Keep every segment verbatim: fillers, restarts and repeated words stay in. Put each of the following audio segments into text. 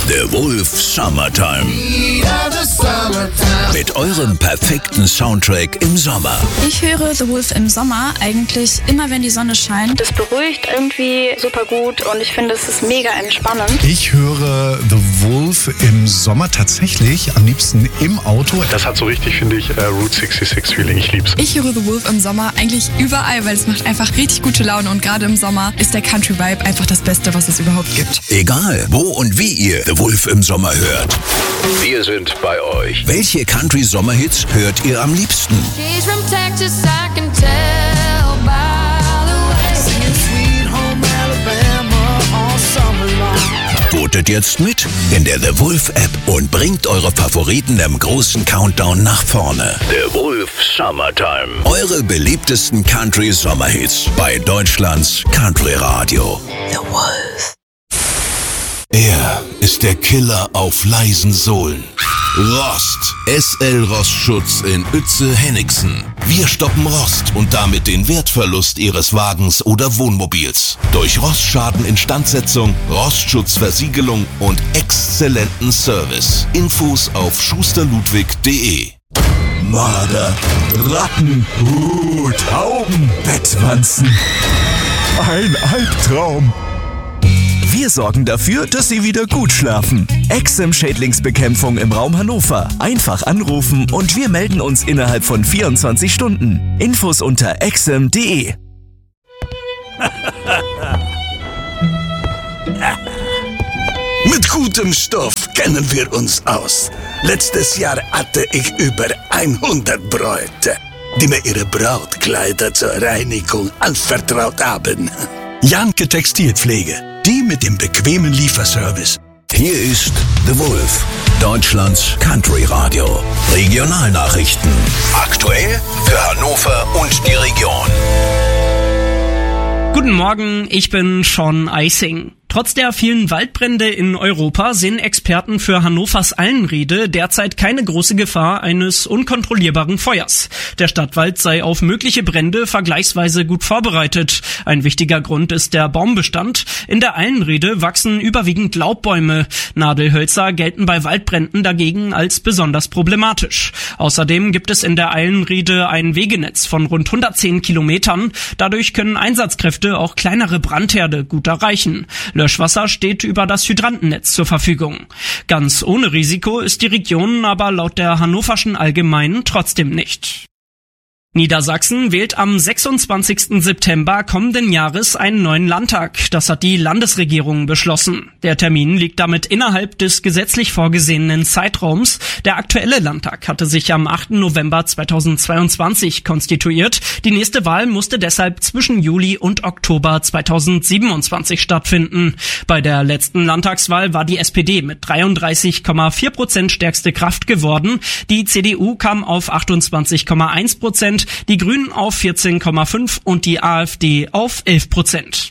The Wolf Summertime. Mit eurem perfekten Soundtrack im Sommer. Ich höre The Wolf im Sommer eigentlich immer, wenn die Sonne scheint. Das beruhigt irgendwie super gut und ich finde, es ist mega entspannend. Ich höre The Wolf im Sommer tatsächlich am liebsten im Auto. Das hat so richtig, finde ich, uh, Route sechsundsechzig Feeling. Ich lieb's. Ich höre The Wolf im Sommer eigentlich überall, weil es macht einfach richtig gute Laune und gerade im Sommer ist der Country Vibe einfach das Beste, was es überhaupt gibt. Egal, wo und wie ihr The Wolf im Sommer hört. Wir sind bei euch. Welche Country-Sommerhits hört ihr am liebsten? Votet jetzt mit in der The Wolf App und bringt eure Favoriten im großen Countdown nach vorne. The Wolf Summertime. Eure beliebtesten Country-Sommerhits bei Deutschlands Country Radio. The Wolf. Er ist der Killer auf leisen Sohlen. Rost. S L Rostschutz in Uetze-Hennigsen. Wir stoppen Rost und damit den Wertverlust Ihres Wagens oder Wohnmobils. Durch Rostschaden, Instandsetzung, Rostschutzversiegelung und exzellenten Service. Infos auf schusterludwig punkt de. Marder, Ratten, uh, Tauben, Bettwanzen. Ein Albtraum. Wir sorgen dafür, dass Sie wieder gut schlafen. Exem-Schädlingsbekämpfung im Raum Hannover. Einfach anrufen und wir melden uns innerhalb von vierundzwanzig Stunden. Infos unter exem punkt de. Mit gutem Stoff kennen wir uns aus. Letztes Jahr hatte ich über hundert Bräute, die mir ihre Brautkleider zur Reinigung anvertraut haben. Janke Textilpflege, die mit dem bequemen Lieferservice. Hier ist The Wolf, Deutschlands Country Radio. Regionalnachrichten. Aktuell für Hannover und die Region. Guten Morgen, ich bin Sean Eising. Trotz der vielen Waldbrände in Europa sehen Experten für Hannovers Allenriede derzeit keine große Gefahr eines unkontrollierbaren Feuers. Der Stadtwald sei auf mögliche Brände vergleichsweise gut vorbereitet. Ein wichtiger Grund ist der Baumbestand. In der Allenriede wachsen überwiegend Laubbäume. Nadelhölzer gelten bei Waldbränden dagegen als besonders problematisch. Außerdem gibt es in der Allenriede ein Wegenetz von rund hundertzehn Kilometern. Dadurch können Einsatzkräfte auch kleinere Brandherde gut erreichen. Löschwasser steht über das Hydrantennetz zur Verfügung. Ganz ohne Risiko ist die Region aber laut der Hannoverschen Allgemeinen trotzdem nicht. Niedersachsen wählt am sechsundzwanzigsten September kommenden Jahres einen neuen Landtag. Das hat die Landesregierung beschlossen. Der Termin liegt damit innerhalb des gesetzlich vorgesehenen Zeitraums. Der aktuelle Landtag hatte sich am achten November zweitausendzweiundzwanzig konstituiert. Die nächste Wahl musste deshalb zwischen Juli und Oktober zweitausendsiebenundzwanzig stattfinden. Bei der letzten Landtagswahl war die S P D mit dreiunddreißig Komma vier Prozent stärkste Kraft geworden. Die C D U kam auf achtundzwanzig Komma eins Prozent. Die Grünen auf vierzehn Komma fünf und die AfD auf elf Prozent.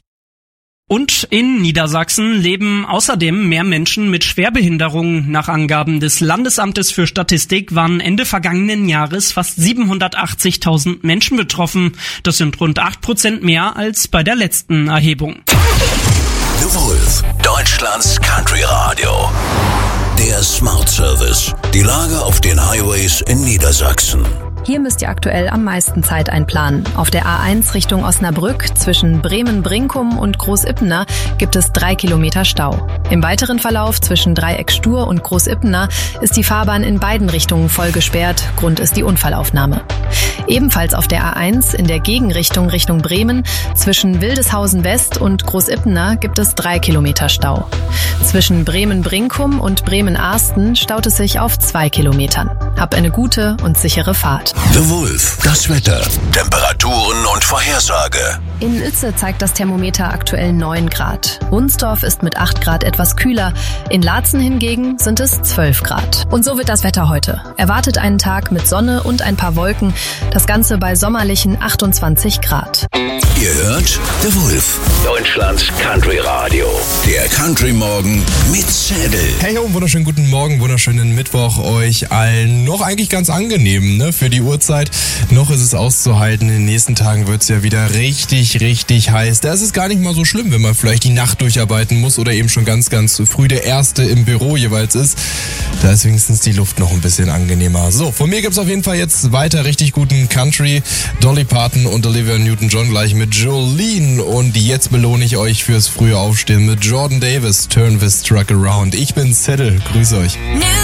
Und in Niedersachsen leben außerdem mehr Menschen mit Schwerbehinderung. Nach Angaben des Landesamtes für Statistik waren Ende vergangenen Jahres fast siebenhundertachtzigtausend Menschen betroffen. Das sind rund acht Prozent mehr als bei der letzten Erhebung. The Wolf, Deutschlands Country Radio. Der Smart Service. Die Lage auf den Highways in Niedersachsen. Hier müsst ihr aktuell am meisten Zeit einplanen. Auf der A eins Richtung Osnabrück zwischen Bremen-Brinkum und Großippener gibt es drei Kilometer Stau. Im weiteren Verlauf zwischen Dreieck Stur und Großippener ist die Fahrbahn in beiden Richtungen voll gesperrt. Grund ist die Unfallaufnahme. Ebenfalls auf der A eins in der Gegenrichtung Richtung Bremen zwischen Wildeshausen West und Großippener gibt es drei Kilometer Stau. Zwischen Bremen-Brinkum und Bremen-Arsten staut es sich auf zwei Kilometern. Hab eine gute und sichere Fahrt. The Wolf, das Wetter, Temperaturen und Vorhersage. In Uetze zeigt das Thermometer aktuell neun Grad. Wunsdorf ist mit acht Grad etwas kühler. In Laatzen hingegen sind es zwölf Grad. Und so wird das Wetter heute. Erwartet einen Tag mit Sonne und ein paar Wolken. Das Ganze bei sommerlichen achtundzwanzig Grad. Ihr hört The Wolf, Deutschlands Country Radio. Der Country Morgen mit Zedel. Hey ho, wunderschönen guten Morgen, wunderschönen Mittwoch euch allen. Noch eigentlich ganz angenehm, ne, für die Uhrzeit. Noch ist es auszuhalten. In den nächsten Tagen wird es ja wieder richtig richtig, richtig heiß. Da ist es gar nicht mal so schlimm, wenn man vielleicht die Nacht durcharbeiten muss oder eben schon ganz, ganz früh der Erste im Büro jeweils ist. Da ist wenigstens die Luft noch ein bisschen angenehmer. So, von mir gibt's auf jeden Fall jetzt weiter richtig guten Country. Dolly Parton und Olivia Newton-John gleich mit Jolene. Und jetzt belohne ich euch fürs frühe Aufstehen mit Jordan Davis, Turn This Truck Around. Ich bin Zettel, grüß euch. New